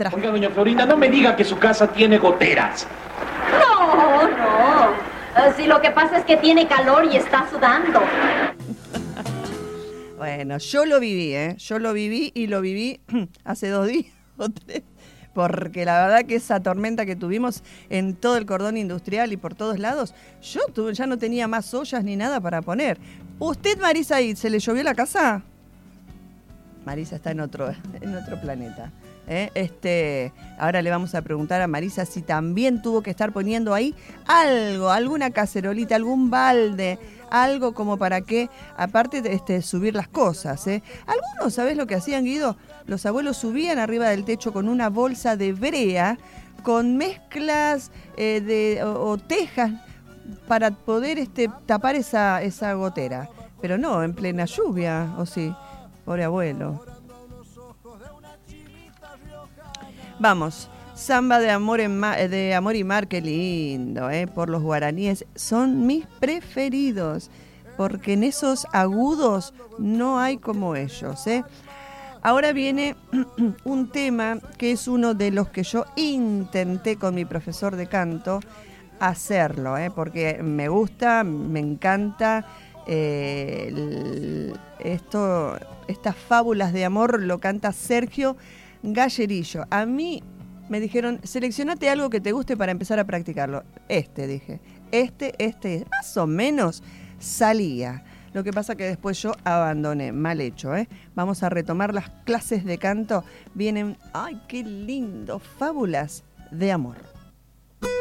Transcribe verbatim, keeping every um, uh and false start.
maestra. Oiga, doña Florinda, no me diga que su casa tiene goteras. No, no. Si lo que pasa es que tiene calor y está sudando. Bueno, yo lo viví, ¿eh? Yo lo viví y lo viví hace dos días o tres. Porque la verdad que esa tormenta que tuvimos en todo el cordón industrial y por todos lados, yo tuve, ya no tenía más ollas ni nada para poner. ¿Usted, Marisa, se le llovió la casa? Marisa está en otro, en otro planeta. ¿eh? Este, ahora le vamos a preguntar a Marisa si también tuvo que estar poniendo ahí algo, alguna cacerolita, algún balde, algo como para que, aparte de este, subir las cosas. ¿eh? Algunos, ¿sabés lo que hacían, Guido? Los abuelos subían arriba del techo con una bolsa de brea, con mezclas eh, de, o, o tejas para poder este, tapar esa, esa gotera. Pero no, en plena lluvia, ¿o sí? Pobre abuelo. Vamos, samba de amor, en ma- de amor y mar, qué lindo, ¿eh? Por los guaraníes. Son mis preferidos, porque en esos agudos no hay como ellos, ¿eh? Ahora viene un tema que es uno de los que yo intenté con mi profesor de canto hacerlo, ¿eh? Porque me gusta, me encanta. Eh, el, esto, estas fábulas de amor lo canta Sergio Gallerillo. A mí me dijeron, seleccionate algo que te guste para empezar a practicarlo. Este, dije, este, este, más o menos salía. Lo que pasa que después yo abandoné, mal hecho, ¿eh? Vamos a retomar las clases de canto. Vienen, ¡ay, qué lindo! Fábulas de amor.